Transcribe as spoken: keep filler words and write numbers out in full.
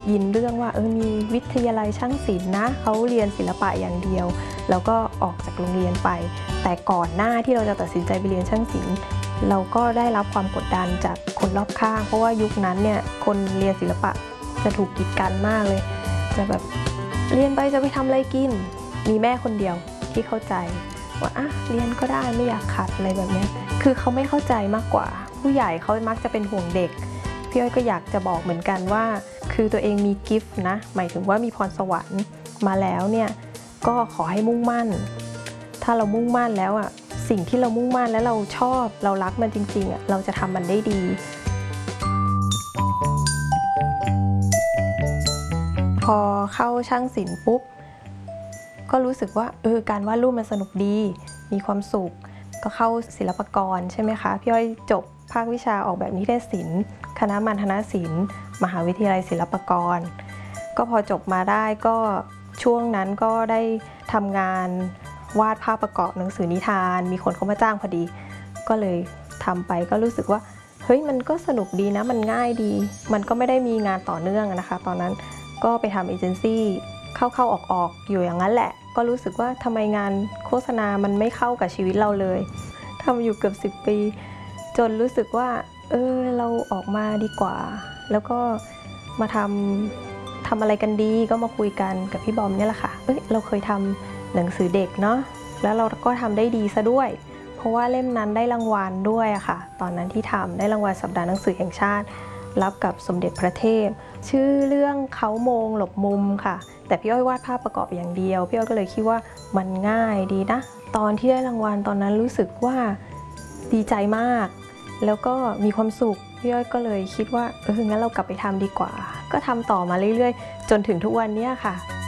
ยินเรื่องว่าเออมีวิทยาลัยช่างศิลป์นะเขาเรียนศิลปะอย่างเดียวแล้วก็ออกจากโรงเรียนไปแต่ก่อนหน้าที่เราจะตัดสินใจไปเรียนช่างศิลป์เราก็ได้รับความกดดันจากคนรอบข้างเพราะว่ายุคนั้นเนี่ยคนเรียนศิลปะจะถูกกีดกันมากเลยจะแบบเรียนไปจะไปทำอะไรกินมีแม่คนเดียวที่เข้าใจว่าอ่ะเรียนก็ได้ไม่อยากขัดอะไรแบบนี้คือเขาไม่เข้าใจมากกว่าผู้ใหญ่เขามักจะเป็นห่วงเด็กพี่อ้อยก็อยากจะบอกเหมือนกันว่าคือตัวเองมีกิฟต์นะหมายถึงว่ามีพรสวรรค์มาแล้วเนี่ยก็ขอให้มุ่งมั่นถ้าเรามุ่งมั่นแล้วอ่ะสิ่งที่เรามุ่งมั่นแล้วเราชอบเรารักมันจริงๆอ่ะเราจะทำมันได้ดีพอเข้าช่างศิลป์ปุ๊บก็รู้สึกว่าเออการวาดรูปมันสนุกดีมีความสุขก็เข้าศิลปากรใช่ไหมคะพี่อ้อยจบภาควิชาออกแบบนิเทศศิลป์คณะมัณฑนศิลป์มหาวิทยาลัยศิลปากรก็พอจบมาได้ก็ช่วงนั้นก็ได้ทำงานวาดภาพประกอบหนังสือนิทานมีคนเขามาจ้างพอดีก็เลยทำไปก็รู้สึกว่าเฮ้ยมันก็สนุกดีนะมันง่ายดีมันก็ไม่ได้มีงานต่อเนื่องนะคะตอนนั้นก็ไปทำเอเจนซี่เข้าๆออกๆอยู่อย่างนั้นแหละก็รู้สึกว่าทำไมงานโฆษณามันไม่เข้ากับชีวิตเราเลยทำอยู่เกือบสิบปีจนรู้สึกว่าเออเราออกมาดีกว่าแล้วก็มาทำทำอะไรกันดีก็มาคุยกันกับพี่บอมเนี่ยแหละค่ะเอ้ยเราเคยทำหนังสือเด็กเนาะแล้วเราก็ทำได้ดีซะด้วยเพราะว่าเล่มนั้นได้รางวัลด้วยอะค่ะตอนนั้นที่ทำได้รางวัลสัปดาห์หนังสือแห่งชาติรับกับสมเด็จพระเทพชื่อเรื่องเขาโมงหลบมุมค่ะแต่พี่อ้อยวาดภาพประกอบอย่างเดียวพี่อ้อยก็เลยคิดว่ามันง่ายดีนะตอนที่ได้รางวัลตอนนั้นรู้สึกว่าดีใจมากแล้วก็มีความสุขพี่อ้อยก็เลยคิดว่าเอองั้นเรากลับไปทำดีกว่าก็ทำต่อมาเรื่อยๆจนถึงทุกวันนี้ค่ะ